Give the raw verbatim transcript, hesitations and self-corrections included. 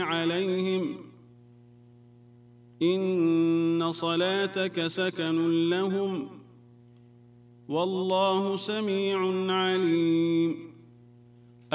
عليهم إن صلاتك سكن لهم والله سميع عليم